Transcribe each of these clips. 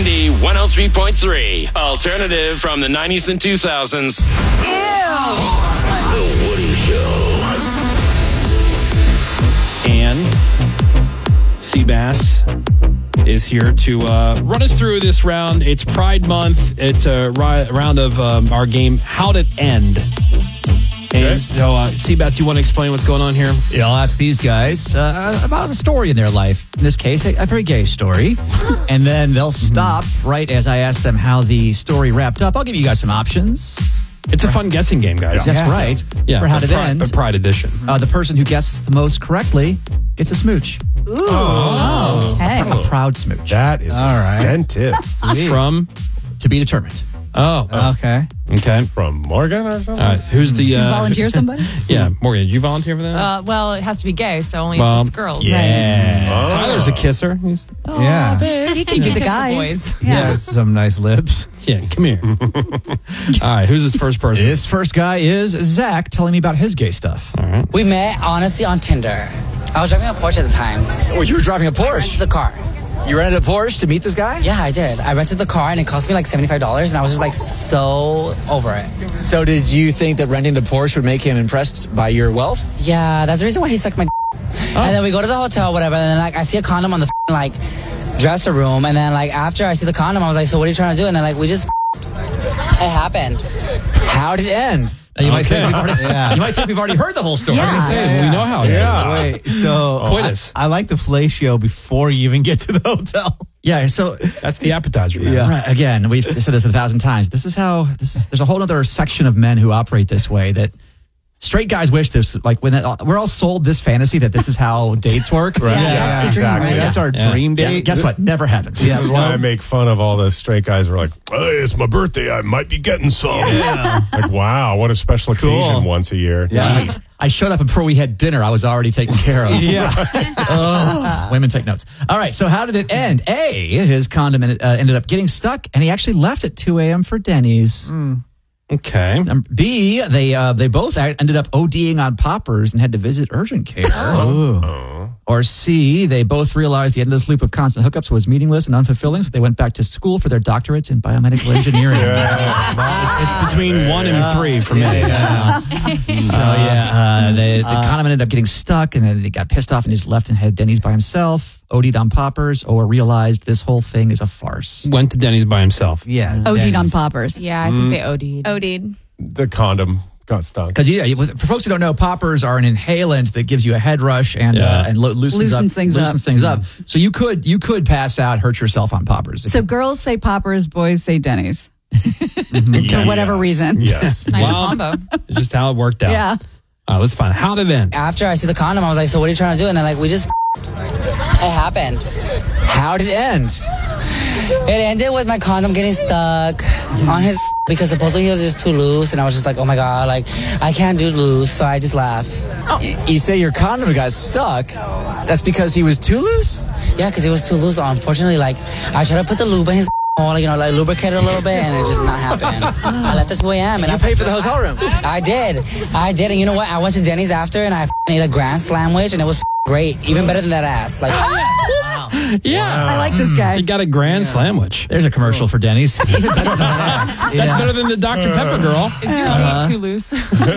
Windy 103.3. Alternative from the 90s and 2000s. The Woody Show. And Seabass is here to run us through this round. It's Pride Month. It's a round of our game, How'd It End? And so, Seabass, do you want to explain what's going on here? Yeah, I'll ask these guys about a story in their life. In this case, a very gay story. And then they'll stop right as I ask them how the story wrapped up. I'll give you guys some options. It's a fun guessing game, guys. That's right. Yeah, For How'd It End. A Pride edition. The person who guesses the most correctly gets a smooch. Hey. A proud smooch. That is incentive. From? To be determined. Oh. Okay. Okay. From Morgan or something? All right. Who's the... Volunteer somebody? Yeah, Morgan, did you volunteer for that? Well, it has to be gay, so only if it's girls. Yeah. Tyler's a kisser. Yeah. He can do the Kiss guys. boys. Yeah, some nice lips. Yeah, come here. All right, who's this first person? This first guy is Zach telling me about his gay stuff. All right. We met, honestly, on Tinder. I was driving a Porsche at the time. Oh, you were driving a I rented Porsche? the car. You rented a Porsche to meet this guy? Yeah, I did. I rented the car, and it cost me like $75, and I was just like so over it. So did you think that renting the Porsche would make him impressed by your wealth? Yeah, that's the reason why he sucked my And then we go to the hotel, whatever, and then like I see a condom on the like dresser room, and then like after I see the condom, I was like, so what are you trying to do? And then like we just it happened. How did it end? Now, you might think we've already heard the whole story. I was going to say, we know how it ends. Wait, so Coitus. I like the fellatio before you even get to the hotel. Yeah, so That's the appetizer, man. Yeah. right, again, we've said this 1,000 times. There's a whole other section of men who operate this way that straight guys wish this, like when we're all sold this fantasy that this is how dates work. Right? Yeah, exactly. That's our dream Yeah, date. guess what? Never happens. This is why I make fun of all the straight guys who are like, hey, it's my birthday. I might be getting some. Yeah. Like, wow, what a special occasion Cool. once a year. Yeah. I showed up and before we had dinner, I was already taken care of. Women take notes. All right, so how did it end? A, his condom ended up getting stuck, and he actually left at 2 a.m. for Denny's. Okay. B, they both ended up ODing on poppers and had to visit urgent care. Or C, they both realized the end of this loop of constant hookups was meaningless and unfulfilling, so they went back to school for their doctorates in biomedical engineering. It's between 1 and 3 for me. So the condom ended up getting stuck, and then they got pissed off and just left and had Denny's by himself, OD'd on poppers, or realized this whole thing is a farce. Went to Denny's by himself. Yeah. OD'd on Denny's. poppers. Yeah, I think they OD'd. OD'd. The condom got stuck. Because for folks who don't know, poppers are an inhalant that gives you a head rush and loosens things up. So you could pass out, hurt yourself on poppers. So girls say poppers, boys say Denny's. For whatever reason. Yes. Nice combo. It's just how it worked out. Yeah. All right, let's find out. How did it end? After I see the condom, I was like, so what are you trying to do? And then like we just it happened. How did it end? It ended with my condom getting stuck on his because supposedly he was just too loose, and I was just like, oh my god, like I can't do loose, so I just laughed. You say your condom got stuck. That's because he was too loose? Yeah, because he was too loose. Unfortunately, like I tried to put the lube in his hole, like lubricate it a little bit, and it just not happening. I left at 2 a.m. and You paid for the hotel room. I did, and you know what? I went to Denny's after, and I ate a grand sandwich, and it was great, even better than that ass. Like, Yeah. I like this guy. He got a grand sandwich. There's a commercial for Denny's. Even better than that. That's better than the Dr. Pepper girl. Is your date too loose?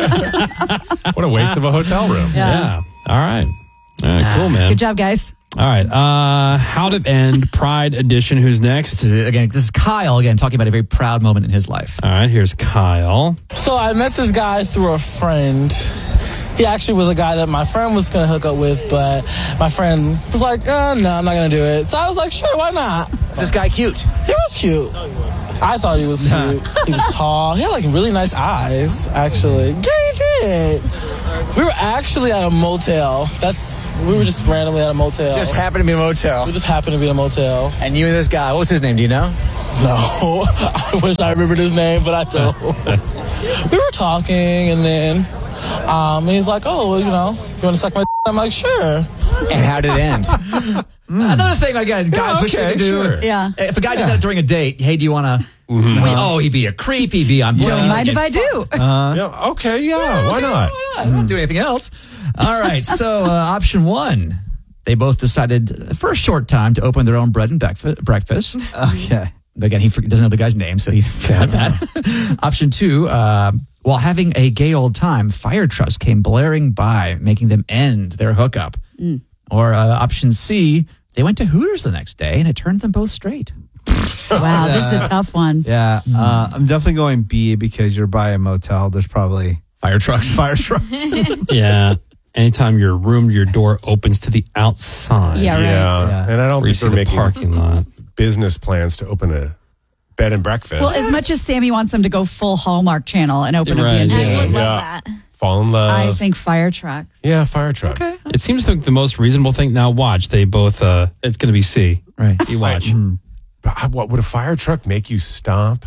What a waste of a hotel room. Yeah. All right. Cool, man. Good job, guys. All right. How did it end? Pride edition. Who's next? Again, this is Kyle again talking about a very proud moment in his life. All right. Here's Kyle. So I met this guy through a friend. He actually was a guy that my friend was going to hook up with, but my friend was like, no, I'm not going to do it. So I was like, sure, why not? Is this guy cute? He was cute. I thought he was cute. He was tall. He had like really nice eyes, actually. Yeah, he did. We were actually at a motel. We were just randomly at a motel. Just happened to be a motel. We just happened to be in a motel. And you and this guy, what was his name? Do you know? No, I wish I remembered his name, but I don't. We were talking, and then he's like, oh, well, you want to suck my d-? I'm like, sure. And how did it end? Another thing, again, guys wish they could do. Sure. Yeah. If a guy did that during a date, hey, do you want to... Oh, he'd be a creep. He'd be on... Don't mind if I do. Yeah, okay, yeah, why not? I don't do anything else. All right, so option one. They both decided for a short time to open their own bread and breakfast. Okay. Again, he doesn't know the guy's name, so he forgot that. Option 2, while having a gay old time, fire trucks came blaring by, making them end their hookup. Or option C, they went to Hooters the next day, and it turned them both straight. Wow, this is a tough one. Yeah, I'm definitely going B because you're by a motel. There's probably fire trucks. Yeah. Anytime your door opens to the outside. Yeah, right. Yeah. And I don't think they're they're making parking lot. business plans to open a bed and breakfast. Well, as much as Sammy wants them to go full Hallmark Channel and open Right, a B&B, yeah. I would love that. Fall in love. I think fire trucks. Yeah, fire trucks. It seems like the most reasonable thing. Now watch, they both, it's going to be C. Right. You watch. But what would a fire truck make you stop?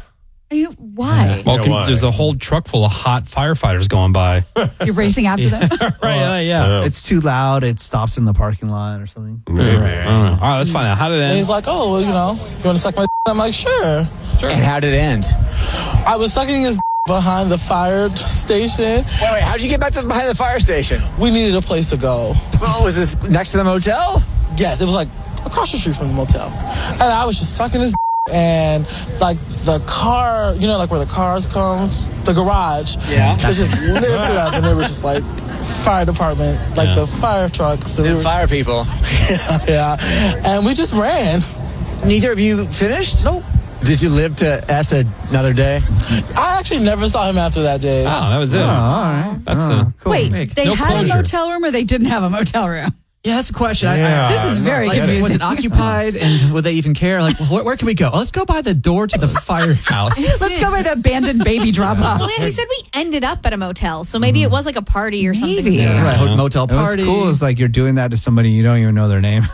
Why? Well, Yeah, why? there's a whole truck full of hot firefighters going by. You're racing after them? Right, yeah. It's too loud. It stops in the parking lot or something. Maybe. I don't know. All right, let's find out. How did it And end? he's like, oh, well, you want to suck my d-? I'm like, sure. And how did it end? I was sucking his d- behind the fire station. Wait, how'd you get back to behind the fire station? We needed a place to go. Oh, was this next to the motel? Yes, it was like across the street from the motel. And I was just sucking his d- and like the car, like where the cars comes, the garage. Yeah. They just lifted up and they were just like fire department, like the fire trucks. The fire people. Yeah. And we just ran. Neither of you finished? Nope. Did you live to S another day? I actually never saw him after that day. Oh, that was it. all right. That's cool. Wait, they No had closure. a motel room or they didn't have a motel room? Yeah, that's a question. This is very confusing. Was it occupied, and would they even care? Like, where can we go? Oh, let's go by the door to the firehouse. Let's go by the abandoned baby drop off. Well, yeah, he said we ended up at a motel, so maybe it was like a party or something. Maybe. Right, motel What's party. cool is like you're doing that to somebody you don't even know their name.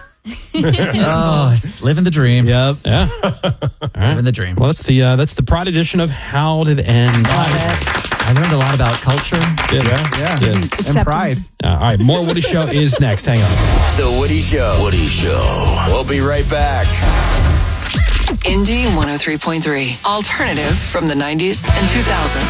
Oh, it's living the dream. Yep. Yeah. Living the dream. Well, that's the Pride edition of How Did It End. I learned a lot about culture. Good. Yeah. Good. And pride. All right, more Woody Show is next. Hang on. The Woody Show. Woody Show. We'll be right back. Indy 103.3. Alternative from the 90s and 2000s.